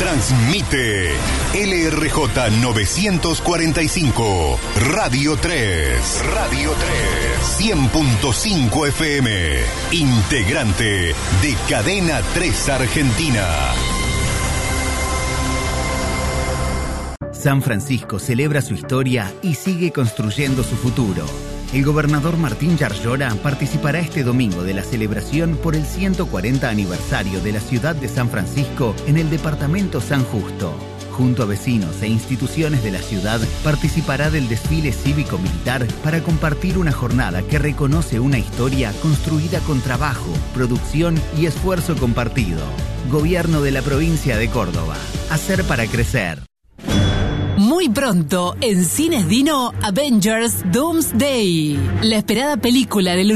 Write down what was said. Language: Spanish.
Transmite LRJ 945, Radio 3, 100.5 FM, integrante de Cadena 3 Argentina. San Francisco celebra su historia y sigue construyendo su futuro. El gobernador Martín Yarlora participará este domingo de la celebración por el 140 aniversario de la ciudad de San Francisco en el departamento San Justo. Junto a vecinos e instituciones de la ciudad, participará del desfile cívico-militar para compartir una jornada que reconoce una historia construida con trabajo, producción y esfuerzo compartido. Gobierno de la provincia de Córdoba. Hacer para crecer. Muy pronto, en Cines Dino, Avengers Doomsday. La esperada película del